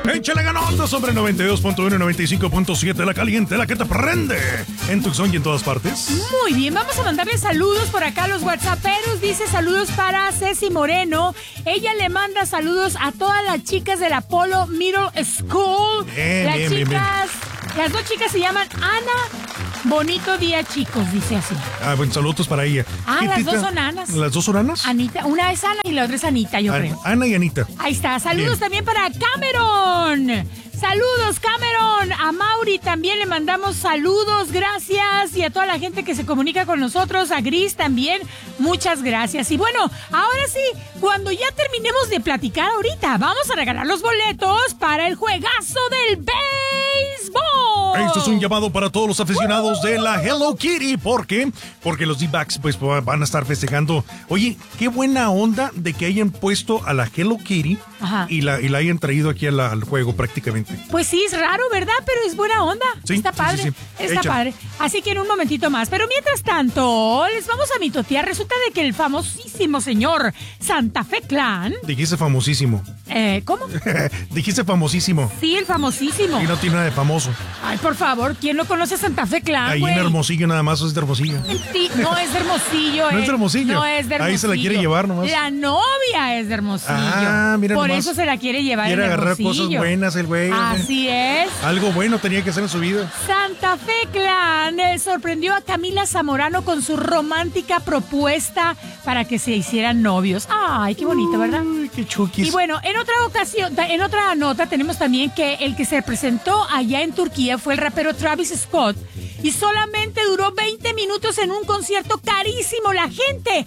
Échale ganotas sobre 92.1 y 95.7, la caliente, la que te prende. En Tucson y en todas partes. Muy bien, vamos a mandarle saludos por acá a los whatsapperos. Dice saludos para Ceci Moreno. Ella le manda saludos a todas las chicas del Apollo Middle School. Bien. Las dos chicas se llaman Ana. Bonito día, chicos, dice así. Bueno, saludos para ella. Las dos son Anas. ¿Las dos son Anas? Anita, una es Ana y la otra es Anita, yo creo. Ana y Anita. Ahí está. Saludos también para Cameron. Saludos, Cameron. A Mauri también le mandamos saludos, gracias. Y a toda la gente que se comunica con nosotros. A Gris también, muchas gracias. Y bueno, ahora sí, cuando ya terminemos de platicar ahorita, vamos a regalar los boletos para el juegazo del béisbol. Esto es un llamado para todos los aficionados de la Hello Kitty. ¿Por qué? Porque los D-backs pues van a estar festejando. Oye, qué buena onda de que hayan puesto a la Hello Kitty y la hayan traído aquí al juego prácticamente. Pues sí, es raro, ¿verdad? Pero es buena onda. Sí, está padre. Sí. Está padre. Así que en un momentito más. Pero mientras tanto, les vamos a mitotear. Resulta de que el famosísimo señor Santa Fe Clan... Dijiste famosísimo. ¿Cómo? Dijiste famosísimo. Sí, el famosísimo. Y no tiene nada de famoso. Ay, por favor, ¿quién no conoce a Santa Fe Clan, ahí en Hermosillo nada más, es de Hermosillo. No es de Hermosillo, No es de Hermosillo. No es de Hermosillo. Ahí se la quiere llevar nomás. La novia es de Hermosillo. Mira por nomás. eso se la quiere llevar quiere en agarrar Hermosillo. cosas buenas el güey. Así es. Algo bueno tenía que hacer en su vida. Santa Fe Clan sorprendió a Camila Zamorano con su romántica propuesta para que se hicieran novios. Ay, qué bonito, ¿verdad? Qué chuquis. Y bueno, en otra nota tenemos también que el que se presentó allá en Turquía fue el rapero Travis Scott y solamente duró 20 minutos en un concierto carísimo. La gente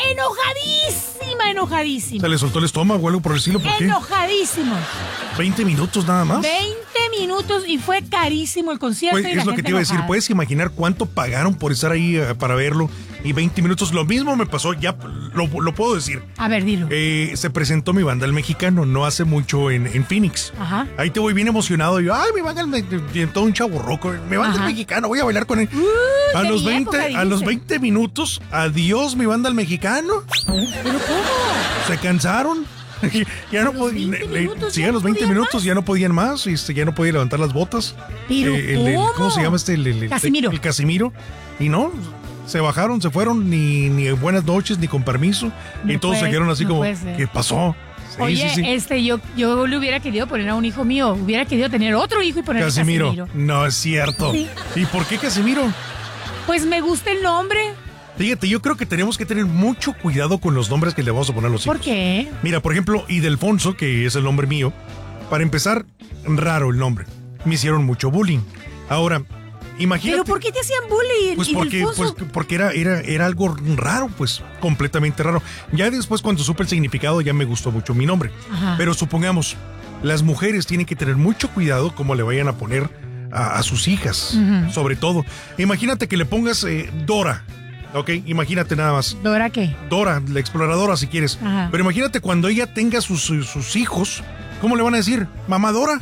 enojadísima. Se le soltó el estómago o algo por el estilo. ¿Por qué? Enojadísimo. 20 minutos nada más. 20 minutos y fue carísimo el concierto. Pues, es lo que te iba a decir. ¿Puedes imaginar cuánto pagaron por estar ahí para verlo? Y 20 minutos. Lo mismo me pasó, ya lo puedo decir. A ver, dilo. Se presentó mi banda El Mexicano no hace mucho en Phoenix. Ajá. Ahí te voy bien emocionado. Yo, mi banda todo un chaburroco. Mi banda El Mexicano, voy a bailar con él. A los 20 minutos, adiós mi banda El Mexicano. ¿Pero cómo? Se cansaron. Ya no podían. Sí, a los 20 minutos ya no podían más. Ya no podían levantar las botas. ¿Pero cómo? ¿Cómo se llama Casimiro. El Casimiro. Y no, se bajaron, se fueron, ni buenas noches, ni con permiso. Y todos se quedaron así como, ¿qué pasó? Sí, Oye, sí. Yo le hubiera querido poner a un hijo mío. Hubiera querido tener otro hijo y ponerle Casimiro. No es cierto. Sí. ¿Y por qué Casimiro? Pues me gusta el nombre. Fíjate, yo creo que tenemos que tener mucho cuidado con los nombres que le vamos a poner a los hijos. ¿Por qué? Mira, por ejemplo, Idelfonso, que es el nombre mío, para empezar, raro el nombre. Me hicieron mucho bullying. Ahora, imagínate. ¿Pero por qué te hacían bullying? Pues porque era algo raro, pues, completamente raro. Ya después, cuando supe el significado, ya me gustó mucho mi nombre. Ajá. Pero supongamos, las mujeres tienen que tener mucho cuidado cómo le vayan a poner a sus hijas, sobre todo. Imagínate que le pongas Dora. Ok, imagínate nada más. ¿Dora qué? Dora, la exploradora, si quieres. Ajá. Pero imagínate cuando ella tenga sus hijos, ¿cómo le van a decir? ¿Mamá Dora?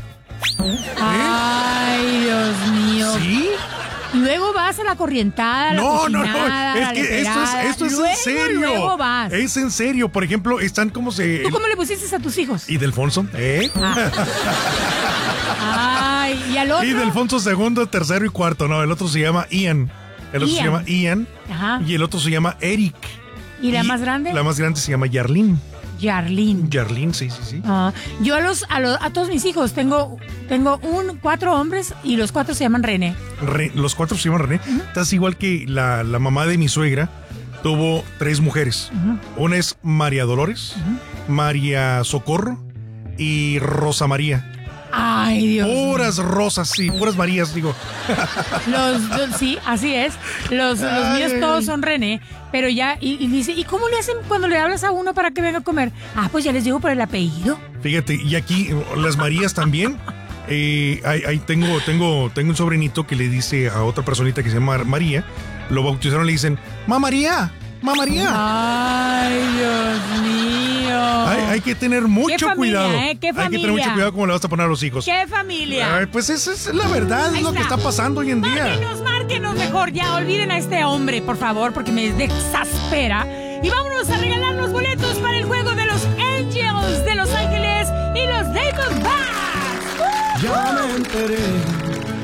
Ay, Dios mío. ¿Sí? Y luego vas a la corrientada, No, la es que esto es en serio. Luego vas. Es en serio. Por ejemplo, están como se... ¿Tú cómo le pusiste a tus hijos? Idelfonso, Ay, ¿y al otro? Idelfonso segundo, tercero y cuarto. No, el otro se llama Ian. El otro se llama Ian. Ajá. Y el otro se llama Eric. ¿Y la más grande? La más grande se llama Yarlín. Yarlín, sí. Yo a todos mis hijos tengo 4 hombres y los 4 se llaman René. Los 4 se llaman René. Estás igual que la mamá de mi suegra. Tuvo 3 mujeres. Una es María Dolores, María Socorro y Rosa María. Ay, Dios. Puras rosas, sí, puras Marías, digo. Sí, así es. Los míos todos son René, pero ya, y dice, ¿y cómo le hacen cuando le hablas a uno para que venga a comer? Pues ya les digo por el apellido. Fíjate, y aquí las Marías también. Ahí tengo un sobrinito que le dice a otra personita que se llama María, lo bautizaron y le dicen, ¡Ma María! Ay, Dios mío. Hay que tener mucho cuidado. ¿Qué familia? Hay que tener mucho cuidado cómo le vas a poner a los hijos. ¿Qué familia? Pues esa es la verdad, es lo que está pasando hoy en día. Márquenos mejor, ya olviden a este hombre, por favor, porque me exaspera. Y vámonos a regalar los boletos para el juego de los Angels de Los Ángeles y los Diamondbacks. Ya me enteré